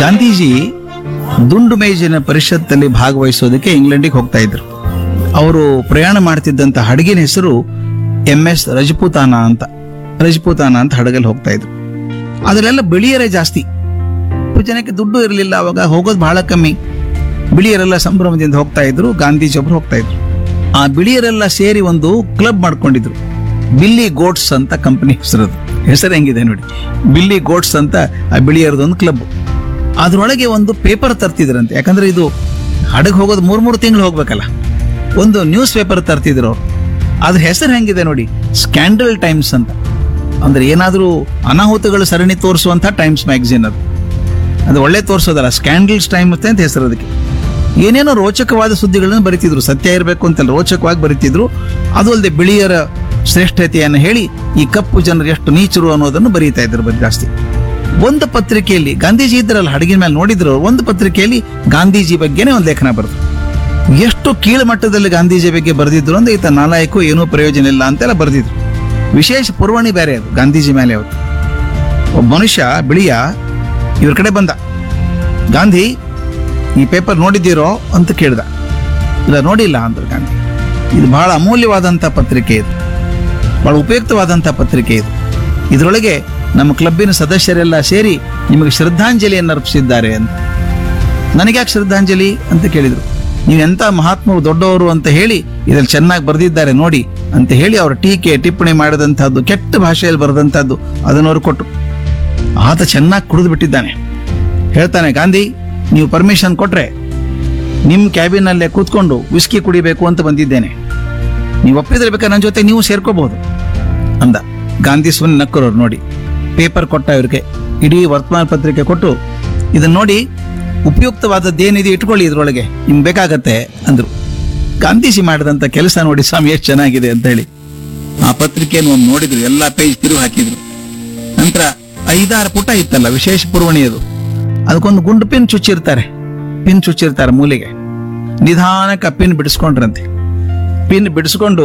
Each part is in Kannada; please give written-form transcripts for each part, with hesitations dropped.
ಗಾಂಧೀಜಿ ದುಂಡು ಮೇಜಿನ ಪರಿಷತ್ತಲ್ಲಿ ಭಾಗವಹಿಸೋದಕ್ಕೆ ಇಂಗ್ಲೆಂಡಿಗೆ ಹೋಗ್ತಾ ಇದ್ರು. ಅವರು ಪ್ರಯಾಣ ಮಾಡ್ತಿದ್ದಂತ ಹಡಗಿನ ಹೆಸರು MS ರಜಪೂತಾನ ಅಂತ ಹಡಗಲ್ಲಿ ಹೋಗ್ತಾ ಇದ್ರು. ಅದರಲ್ಲೆಲ್ಲ ಬಿಳಿಯರೇ ಜಾಸ್ತಿ. ಜನಕ್ಕೆ ದುಡ್ಡು ಇರಲಿಲ್ಲ, ಅವಾಗ ಹೋಗೋದು ಬಹಳ ಕಮ್ಮಿ. ಬಿಳಿಯರೆಲ್ಲ ಸಂಭ್ರಮದಿಂದ ಹೋಗ್ತಾ ಇದ್ರು, ಗಾಂಧೀಜಿ ಒಬ್ರು ಹೋಗ್ತಾ ಇದ್ರು. ಆ ಬಿಳಿಯರೆಲ್ಲ ಸೇರಿ ಒಂದು ಕ್ಲಬ್ ಮಾಡ್ಕೊಂಡಿದ್ರು. ಬಿಲ್ಲಿ ಗೋಟ್ಸ್ ಅಂತ ಕಂಪನಿ ಹೆಸರು ಹೆಂಗಿದೆ ನೋಡಿ, ಬಿಲ್ಲಿ ಗೋಟ್ಸ್ ಅಂತ ಆ ಬಿಳಿಯರದೊಂದು ಕ್ಲಬ್. ಅದ್ರೊಳಗೆ ಒಂದು ಪೇಪರ್ ತರ್ತಿದ್ರಂತೆ. ಯಾಕಂದ್ರೆ ಇದು ಹಡಗ್ ಹೋಗೋದು 3 ತಿಂಗಳು ಹೋಗ್ಬೇಕಲ್ಲ. ಒಂದು ನ್ಯೂಸ್ ಪೇಪರ್ ತರ್ತಿದ್ರು ಅವ್ರು. ಅದ್ರ ಹೆಸರು ಹೆಂಗಿದೆ ನೋಡಿ, ಸ್ಕ್ಯಾಂಡಲ್ ಟೈಮ್ಸ್ ಅಂತ. ಅಂದ್ರೆ ಏನಾದ್ರೂ ಅನಾಹುತಗಳು ಸರಣಿ ತೋರಿಸುವಂತ ಟೈಮ್ಸ್ ಮ್ಯಾಗಝಿನ್ ಅದು ಒಳ್ಳೆ ತೋರಿಸೋದಲ್ಲ, ಸ್ಕ್ಯಾಂಡಲ್ಸ್ ಟೈಮ್ಸ್ ಅಂತ ಹೆಸರು ಅದಕ್ಕೆ. ಏನೇನೋ ರೋಚಕವಾದ ಸುದ್ದಿಗಳನ್ನು ಬರೀತಿದ್ರು, ಸತ್ಯ ಇರಬೇಕು ಅಂತಲ್ಲ, ರೋಚಕವಾಗಿ ಬರೀತಿದ್ರು. ಅದು ಅಲ್ಲದೆ ಬಿಳಿಯರ ಶ್ರೇಷ್ಠತೆಯನ್ನು ಹೇಳಿ ಈ ಕಪ್ಪು ಜನರು ಎಷ್ಟು ನೀಚರು ಅನ್ನೋದನ್ನು ಬರೀತಾ ಇದ್ರು ಜಾಸ್ತಿ. ಒಂದು ಪತ್ರಿಕೆಯಲ್ಲಿ ಗಾಂಧೀಜಿ ಇದ್ರಲ್ಲ ಹಡಗಿನ ಮೇಲೆ ನೋಡಿದ್ರು, ಒಂದು ಪತ್ರಿಕೆಯಲ್ಲಿ ಗಾಂಧೀಜಿ ಬಗ್ಗೆನೇ ಒಂದು ಲೇಖನ ಬರೆದ್ರು. ಎಷ್ಟು ಕೀಳು ಮಟ್ಟದಲ್ಲಿ ಗಾಂಧೀಜಿ ಬಗ್ಗೆ ಬರೆದಿದ್ರು ಅಂದ್ರೆ ಈತ ನಾಲಾಯಕು, ಏನೂ ಪ್ರಯೋಜನ ಇಲ್ಲ ಅಂತೆಲ್ಲ ಬರೆದಿದ್ರು. ವಿಶೇಷ ಪುರವಣಿ ಬೇರೆ ಅದು ಗಾಂಧೀಜಿ ಮೇಲೆ. ಅವರು ಒಬ್ಬ ಮನುಷ್ಯ ಬಿಳಿಯ ಇವ್ರ ಕಡೆ ಬಂದ. ಗಾಂಧಿ, ಈ ಪೇಪರ್ ನೋಡಿದ್ದೀರೋ ಅಂತ ಕೇಳ್ದ. ಇಲ್ಲ ನೋಡಿಲ್ಲ ಅಂದ್ರು ಗಾಂಧಿ. ಇದು ಬಹಳ ಅಮೂಲ್ಯವಾದಂಥ ಪತ್ರಿಕೆ, ಇದು ಬಹಳ ಉಪಯುಕ್ತವಾದಂಥ ಪತ್ರಿಕೆ. ಇದರೊಳಗೆ ನಮ್ಮ ಕ್ಲಬ್ಬಿನ ಸದಸ್ಯರೆಲ್ಲ ಸೇರಿ ನಿಮಗೆ ಶ್ರದ್ಧಾಂಜಲಿಯನ್ನು ಅರ್ಪಿಸಿದ್ದಾರೆ ಅಂತ. ನನಗ್ಯಾಕೆ ಶ್ರದ್ಧಾಂಜಲಿ ಅಂತ ಕೇಳಿದ್ರು. ನೀವು ಎಂಥ ಮಹಾತ್ಮರು, ದೊಡ್ಡವರು ಅಂತ ಹೇಳಿ ಇದ್ರಲ್ಲಿ ಚೆನ್ನಾಗಿ ಬರೆದಿದ್ದಾರೆ ನೋಡಿ ಅಂತ ಹೇಳಿ ಅವರ ಟೀಕೆ ಟಿಪ್ಪಣಿ ಮಾಡಿದಂಥದ್ದು, ಕೆಟ್ಟ ಭಾಷೆಯಲ್ಲಿ ಬರೆದಂಥದ್ದು ಅದನ್ನವರು ಕೊಟ್ಟರು. ಆತ ಚೆನ್ನಾಗಿ ಕುಡಿದು ಬಿಟ್ಟಿದ್ದಾನೆ. ಹೇಳ್ತಾನೆ, ಗಾಂಧಿ ನೀವು ಪರ್ಮಿಷನ್ ಕೊಟ್ರೆ ನಿಮ್ಮ ಕ್ಯಾಬಿನಲ್ಲೇ ಕೂತ್ಕೊಂಡು ವಿಸ್ಕಿ ಕುಡಿಬೇಕು ಅಂತ ಬಂದಿದ್ದೇನೆ. ನೀವು ಒಪ್ಪಿದ್ರೆ ಬೇಕಾದ್ರೆ ನನ್ನ ಜೊತೆ ನೀವು ಸೇರ್ಕೋಬಹುದು ಅಂದ. ಗಾಂಧಿ ಸುಮ್ಮನೆ ನಕ್ಕರೋರು ನೋಡಿ. ಪೇಪರ್ ಕೊಟ್ಟ ಇವ್ರಿಗೆ, ಇಡೀ ವರ್ತಮಾನ ಪತ್ರಿಕೆ ಕೊಟ್ಟು, ಇದನ್ನ ನೋಡಿ ಉಪಯುಕ್ತವಾದದ್ದೇನಿದೆ ಇಟ್ಕೊಳ್ಳಿ, ಇದ್ರೊಳಗೆ ನಿಮ್ಗೆ ಬೇಕಾಗತ್ತೆ ಅಂದ್ರು. ಗಾಂಧೀಜಿ ಮಾಡಿದಂತ ಕೆಲಸ ನೋಡಿ ಸ್ವಾಮಿ ಎಷ್ಟು ಚೆನ್ನಾಗಿದೆ ಅಂತ ಹೇಳಿ ಆ ಪತ್ರಿಕೆಯನ್ನು ಒಮ್ಮೆ ನೋಡಿದ್ರು, ಎಲ್ಲಾ ಪೇಜ್ ತಿರುಗಿ ಹಾಕಿದ್ರು. ನಂತರ 5-6 ಪುಟ ಇತ್ತಲ್ಲ ವಿಶೇಷ ಪುರವಣಿ, ಅದಕ್ಕೊಂದು ಗುಂಡು ಪಿನ್ ಚುಚ್ಚಿರ್ತಾರೆ ಮೂಲೆಗೆ. ನಿಧಾನಕ್ಕೆ ಆ ಪಿನ್ ಬಿಡಿಸ್ಕೊಂಡ್ರಂತೆ. ಪಿನ್ ಬಿಡಿಸ್ಕೊಂಡು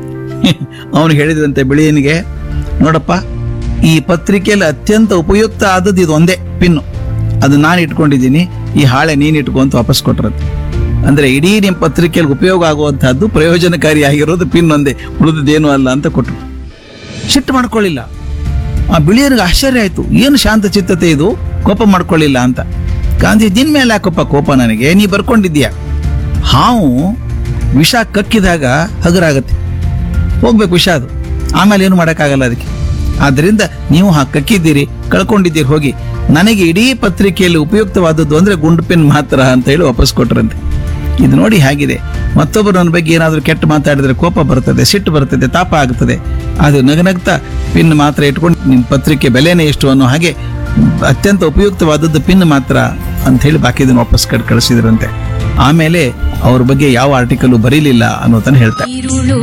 ಅವನು ಹೇಳಿದ್ರಂತೆ ಬಿಳಿಯನಿಗೆ, ನೋಡಪ್ಪ, ಈ ಪತ್ರಿಕೆಯಲ್ಲಿ ಅತ್ಯಂತ ಉಪಯುಕ್ತ ಆದದ್ದು ಇದು ಒಂದೇ ಪಿನ್ನು, ಅದು ನಾನು ಇಟ್ಕೊಂಡಿದ್ದೀನಿ, ಈ ಹಾಳೆ ನೀನು ಇಟ್ಕೊಂತ ವಾಪಸ್ ಕೊಟ್ರಂತೆ. ಅಂದ್ರೆ ಇಡೀ ನಿಮ್ಮ ಪತ್ರಿಕೆಯಲ್ಲಿ ಉಪಯೋಗ ಆಗುವಂತಹದ್ದು, ಪ್ರಯೋಜನಕಾರಿಯಾಗಿರೋದು ಪಿನ್ ಒಂದೇ, ಉಳಿದದೇನು ಅಲ್ಲ ಅಂತ ಕೊಟ್ಟರು. ಸಿಟ್ಟು ಮಾಡ್ಕೊಳ್ಳಿಲ್ಲ. ಆ ಬಿಳಿಯರಿಗೆ ಆಶ್ಚರ್ಯ ಆಯ್ತು, ಏನು ಶಾಂತ ಚಿತ್ತತೆ ಇದು, ಕೋಪ ಮಾಡ್ಕೊಳ್ಳಿಲ್ಲ ಅಂತ. ಗಾಂಧಿ, ನಿನ್ ಮೇಲೆ ಯಾಕಪ್ಪ ಕೋಪ ನನಗೆ, ನೀ ಬರ್ಕೊಂಡಿದ್ದೀಯ. ಹಾವು ವಿಷ ಕಕ್ಕಿದಾಗ ಹಗರಾಗತ್ತೆ, ಹೋಗ್ಬೇಕು ವಿಷ ಅದು, ಆಮೇಲೆ ಏನು ಮಾಡೋಕ್ಕಾಗಲ್ಲ ಅದಕ್ಕೆ. ಆದ್ರಿಂದ ನೀವು ಕಕ್ಕಿದ್ದೀರಿ, ಕಳ್ಕೊಂಡಿದ್ದೀರಿ, ಹೋಗಿ. ನನಗೆ ಇಡೀ ಪತ್ರಿಕೆಯಲ್ಲಿ ಉಪಯುಕ್ತವಾದದ್ದು ಅಂದ್ರೆ ಗುಂಡು ಪಿನ್ ಮಾತ್ರ ಅಂತ ಹೇಳಿ ವಾಪಸ್ ಕೊಟ್ರಂತೆ. ಇದು ನೋಡಿ ಹೇಗಿದೆ, ಮತ್ತೊಬ್ಬರು ನನ್ನ ಬಗ್ಗೆ ಏನಾದರೂ ಕೆಟ್ಟ ಮಾತಾಡಿದ್ರೆ ಕೋಪ ಬರ್ತದೆ, ಸಿಟ್ಟು ಬರ್ತದೆ, ತಾಪ ಆಗ್ತದೆ. ಅದು ನಗನಗ್ತಾ ಪಿನ್ ಮಾತ್ರ ಇಟ್ಕೊಂಡು ನಿಮ್ಮ ಪತ್ರಿಕೆ ಬೆಲೆನೇ ಎಷ್ಟು ಅನ್ನೋ ಹಾಗೆ ಅತ್ಯಂತ ಉಪಯುಕ್ತವಾದದ್ದು ಪಿನ್ ಮಾತ್ರ ಅಂತ ಹೇಳಿ ಬಾಕಿದನ್ನು ವಾಪಸ್ ಕಳಿಸಿದ್ರಂತೆ. ಆಮೇಲೆ ಅವ್ರ ಬಗ್ಗೆ ಯಾವ ಆರ್ಟಿಕಲ್ ಬರೀಲಿಲ್ಲ ಅನ್ನೋದನ್ನ ಹೇಳ್ತಾರೆ.